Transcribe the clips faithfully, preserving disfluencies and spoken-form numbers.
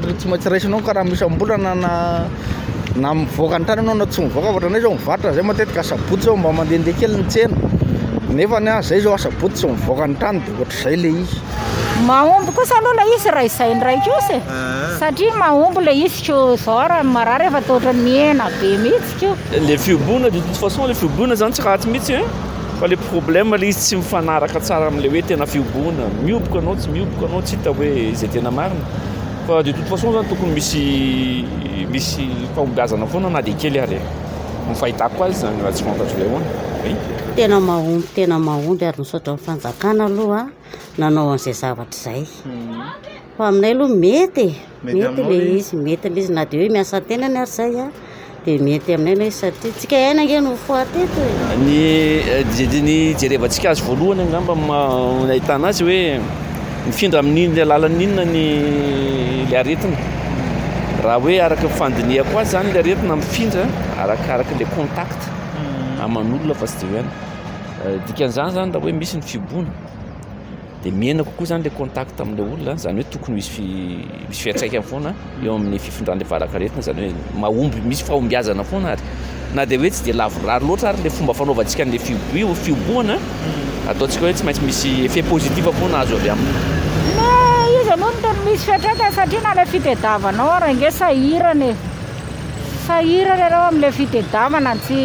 tsy maintsy raisinao ka raha misy ambolana na na mivoaka ny tany anao na tsy mivoaka ohatranay zao mivatra zay matetika asabotsy zao mba mandehandeha kely ny tsena nefa ny zay zao asabotsy tsy mivoaka ny tany de ohatr'izay le izy mahomby kosa aloha la izy raha izay ndraiky io satria mahomby le izy ko zao raha marary efa toatra ny hena be mihitsy ko le fiobona de toute façon le fiobona zany tsy ratsy mihitsy hein fa le problème le izy tsy mifanaraka tsara am'le hoe tena fiobona mioboka anao tsy mioboka anao tsy hita hoe zay tena marina fa de toute façon zany tokony misy misy fahombiazana foana na de kely ary ny fahitako azy zany raha tsy fantatro le hoana tena mahomby tena mahomby ary misaotra ny fanjakana aloha nanao an'izay zavatra zay fa aminay aloha mety mety le izy mety le izy na de hoe miasa tenany ary zay a de mety aminay le izy satria tsika haina nge no foateto ny jediny jerevantsika azy voalohany angamba nahitana azy hoe mifindra amin'iny le alalan'inona ny le aretina raha hoe araka fandinihako azy zany le aretina mifindra arakaraka le contact aman'olona fa tsy de hoena dikan'izany zany raha hoe misy ny fiobona de miena kokoa zany le contact am'le olona zany hoe tokony misy misy fiantraikany foana eo amin'ny fifindran'le valakaretina zany hoe mahomby misy fahombiazana foana ary na de hoe tsy de lavorary loatra ary le fomba fanaovantsika an'le fiobo fioboana ataontsika hoe tsy maintsy misy effet positif foana azo avy aminy mais izy aloha no tena misy fiantraikany satria na le fitediavanao raha nge sahirana e sahirana ianao am'le fitediavana tsy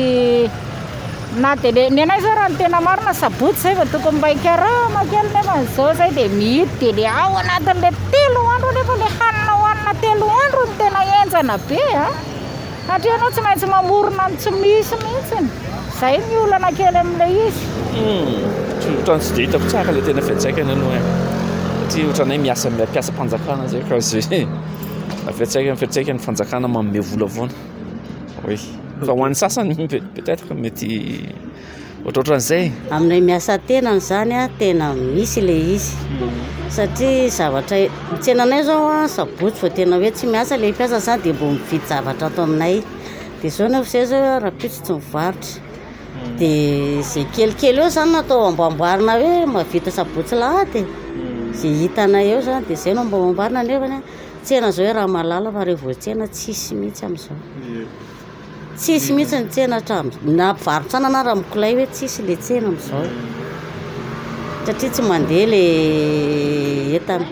na de le ny anay zao raha ny tena marina sabotsy zay fa tokony mba hikarama kely nefa zao zay de mihity de le ao anatin'le telo andro nefa le hanina hohanina telo andro ny tena enjana be a satria anao tsy maintsy mamorona ny tsy misy mihitsiny zay miolana kely am'le izy ohatrany tsy de hitako tsara le tena fiantsaikany aloha satria ohatranay miasa mpiasa mpanjakana zay ka zay fiantsaikany fiantsaikany fanjakana manome vola foana oui fa ho an'ny sasany peut-être mety ohatrohatran'izay aminay miasa tenany zany a tena misy le izy satria zavatra tsenanay zao a sabotsy fa tena hoe tsy miasa le mpiasa zany de mbo mividy zavatra ato aminay de zao nefa zay zao raha-pitsy tsy mivarotra de zay kelikely eo zany natao amboamboarina hoe mavita sabotsy lahady zay hitanay eo zany de zay no mba amboarina nefany tsena zao hoe raha malala fa rehevo tsena tsisy mihitsy am'izao tsisy mihitsy ny tsena hatramy na mpivarotrana na raha mikolay hoe tsisy le tsena am'izao satria tsy mandeha le entana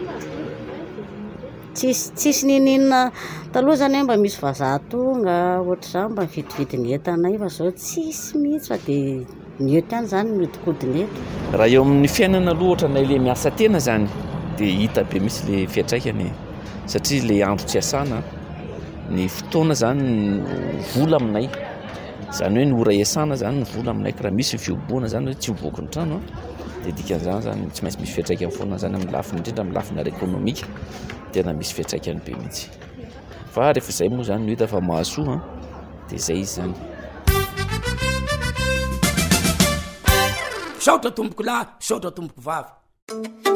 tsisy tsisy nininona taloha zany hoe mba misy vazaha tonga ohatr'izany mba mividividy ny entanay fa zao tsisy mihitsy fa de ny eto ihany zany miodikodiny eto raha eo amin'ny fiainana aloha ohatranay le miasa tena zany de hita be misy le fiantraikany satria le andro tsy asana ny fotoana zany vola aminay zany hoe ny ora iasana zany ny vola aminay ka raha misy ny fiobona zany hoe tsy hivoaka ny trano de dikan'izany zany tsy maintsy misy fiantraikany foana zany amin'ny lafiny indrindra amin'ny lafiny ara-ekônomika tena misy fiantraikany be mihitsy fa rehefa zay moa zany no hita fa mahasoa de zay izy zany saotra tomboko lahy saotra tomboko vavy